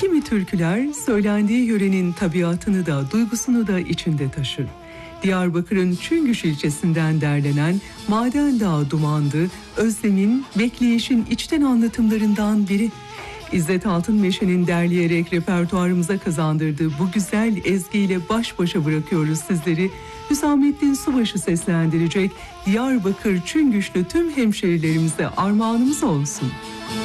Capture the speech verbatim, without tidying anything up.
Kimi türküler söylendiği yörenin tabiatını da duygusunu da içinde taşır. Diyarbakır'ın Çüngüş ilçesinden derlenen Maden Dağı Dumandı, özlemin, bekleyişin içten anlatımlarından biri. İzzet Altınmeşe'nin derleyerek repertuarımıza kazandırdığı bu güzel ezgiyle baş başa bırakıyoruz sizleri. Hüsamettin Subaşı seslendirecek Diyarbakır Çüngüşlü tüm hemşerilerimize armağanımız olsun.